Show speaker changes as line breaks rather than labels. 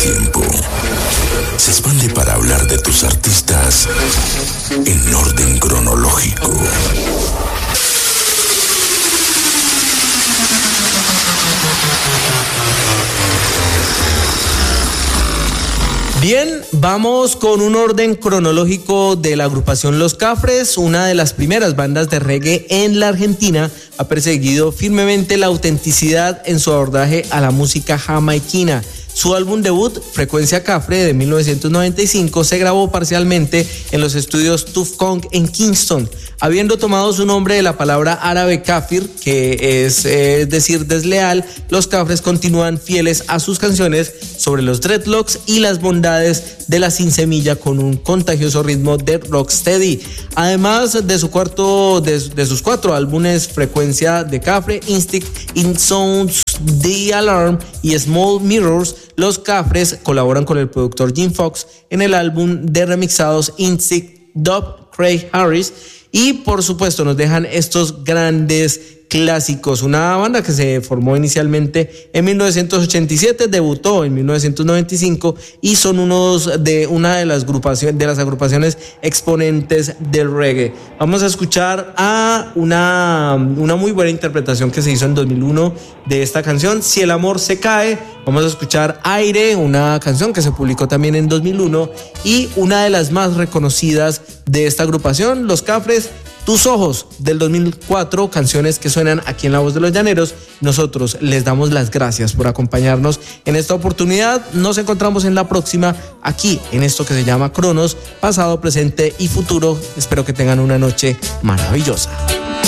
tiempo se expande para hablar de tus artistas en orden cronológico.
Bien, vamos con un orden cronológico de la agrupación Los Cafres, una de las primeras bandas de reggae en la Argentina. Ha perseguido firmemente la autenticidad en su abordaje a la música jamaiquina. Su álbum debut, Frecuencia Cafre, de 1995, se grabó parcialmente en los estudios Tuff Gong en Kingston. Habiendo tomado su nombre de la palabra árabe kafir, que es decir desleal, los Cafres continúan fieles a sus canciones sobre los dreadlocks y las bondades de la sin semilla con un contagioso ritmo de rocksteady. Además de sus cuatro álbumes, Frecuencia de Cafre, Instinct, In Sounds, The Alarm y Small Mirrors, los Cafres colaboran con el productor Jim Fox en el álbum de remixados Instinct, Dub, Craig Harris, y por supuesto nos dejan estos grandes clásicos. Una banda que se formó inicialmente en 1987, debutó en 1995 y son una de las agrupaciones exponentes del reggae. Vamos a escuchar a una muy buena interpretación que se hizo en 2001 de esta canción, Si el amor se cae. Vamos a escuchar Aire, una canción que se publicó también en 2001 y una de las más reconocidas de esta agrupación, Los Cafres, Tus Ojos, del 2004, canciones que suenan aquí en La Voz de los Llaneros. Nosotros les damos las gracias por acompañarnos en esta oportunidad. Nos encontramos en la próxima, aquí en esto que se llama Cronos, pasado, presente y futuro. Espero que tengan una noche maravillosa.